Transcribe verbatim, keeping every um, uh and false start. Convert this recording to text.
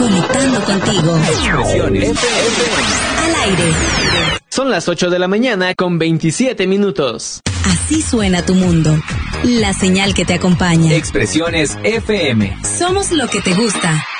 Conectando contigo. Expresión F M. Al aire. Son las ocho de la mañana con veintisiete minutos. Así suena tu mundo. La señal que te acompaña. Expresiones F M. Somos lo que te gusta.